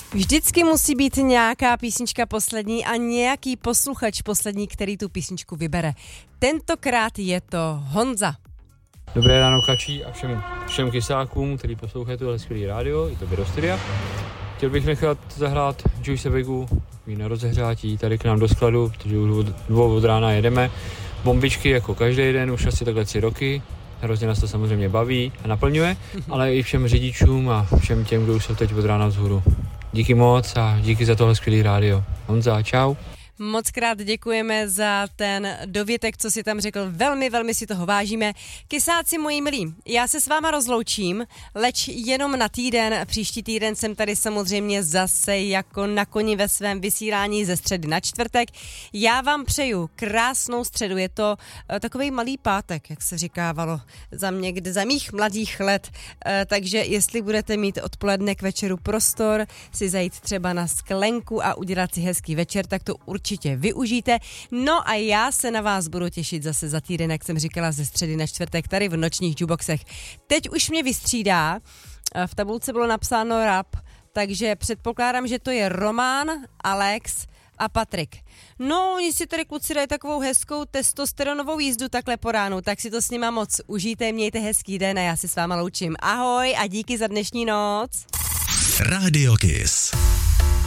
Vždycky musí být nějaká písnička poslední a nějaký posluchač poslední, který tu písničku vybere. Tentokrát je to Honza. Dobré ráno, Kačí, a všem kysákům, který poslouchají tohle skvělý rádio, i tobě do studia. Chtěl bych nechat zahrát Joyce Vegu, na rozehřátí tady k nám do skladu, protože už od rána jedeme. Bombičky jako každý den, už asi takhle 3 roky. Hrozně nás to samozřejmě baví a naplňuje, ale i všem řidičům a všem těm, kdo už jsou teď od rána vzhůru. Díky moc a díky za tohle skvělý rádio. Honza, čau. Moc krát děkujeme za ten dovětek, co si tam řekl. Velmi, velmi si toho vážíme. Kysáci moji milí, já se s váma rozloučím, leč jenom na týden. Příští týden jsem tady samozřejmě zase jako na koni ve svém vysílání ze středy na čtvrtek. Já vám přeju krásnou středu, je to takovej malý pátek, jak se říkávalo za mých mladých let. Takže jestli budete mít odpoledne k večeru prostor, si zajít třeba na sklenku a udělat si hezký večer, tak to určitě využijte. No a já se na vás budu těšit zase za týden, jak jsem říkala, ze středy na čtvrtek tady v nočních jukeboxech. Teď už mě vystřídá, v tabulce bylo napsáno rap, takže předpokládám, že to je Roman, Alex a Patrik. No, oni si tady kluci dají takovou hezkou testosteronovou jízdu takhle po ránu, tak si to s nima moc užijte, mějte hezký den a já si s váma loučím. Ahoj a díky za dnešní noc. Radio Kiss.